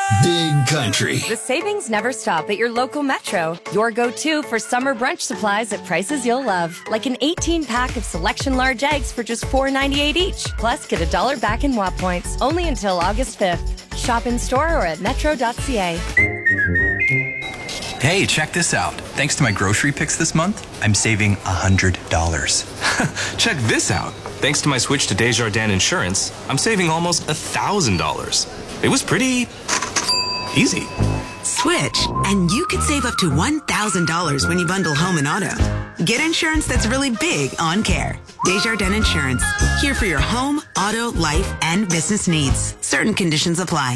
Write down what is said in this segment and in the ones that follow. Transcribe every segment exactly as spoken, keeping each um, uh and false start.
Big Country. The savings never stop at your local Metro. Your go-to for summer brunch supplies at prices you'll love. Like an eighteen pack of Selection large eggs for just four ninety-eight each. Plus, get a dollar back in W A P points. Only until August fifth. Shop in store or at metro dot c a. Hey, check this out. Thanks to my grocery picks this month, I'm saving one hundred dollars. Check this out. Thanks to my switch to Desjardins Insurance, I'm saving almost one thousand dollars. It was pretty easy. Switch, and you could save up to one thousand dollars when you bundle home and auto. Get insurance that's really big on care. Desjardins Insurance, here for your home, auto, life, and business needs. Certain conditions apply.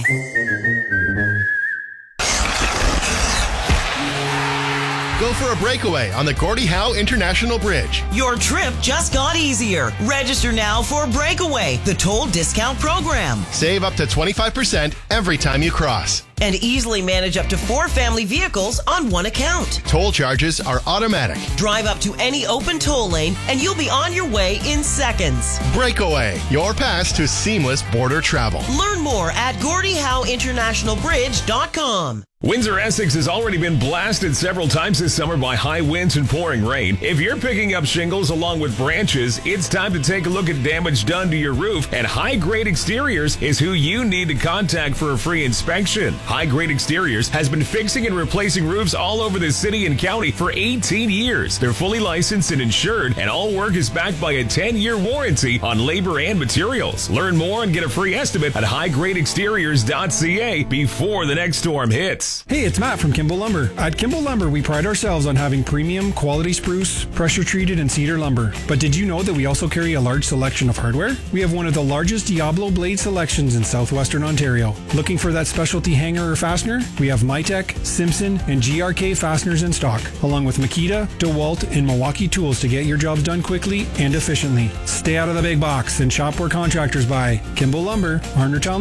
Go for a breakaway on the Gordie Howe International Bridge. Your trip just got easier. Register now for Breakaway, the toll discount program. Save up to twenty-five percent every time you cross. And easily manage up to four family vehicles on one account. Toll charges are automatic. Drive up to any open toll lane and you'll be on your way in seconds. Breakaway, your pass to seamless border travel. Learn more at Gordie Howe International Bridge dot com. Windsor Essex has already been blasted several times this summer by high winds and pouring rain. If you're picking up shingles along with branches, it's time to take a look at damage done to your roof, and High Grade Exteriors is who you need to contact for a free inspection. High Grade Exteriors has been fixing and replacing roofs all over the city and county for eighteen years. They're fully licensed and insured, and all work is backed by a ten-year warranty on labor and materials. Learn more and get a free estimate at high grade exteriors dot c a before the next storm hits. Hey, it's Matt from Kimball Lumber. At Kimball Lumber, we pride ourselves on having premium, quality spruce, pressure-treated, and cedar lumber. But did you know that we also carry a large selection of hardware? We have one of the largest Diablo blade selections in southwestern Ontario. Looking for that specialty hanger or fastener? We have Mitech, Simpson, and G R K fasteners in stock, along with Makita, DeWalt, and Milwaukee tools to get your jobs done quickly and efficiently. Stay out of the big box and shop where contractors buy. Kimball Lumber, Arnertown.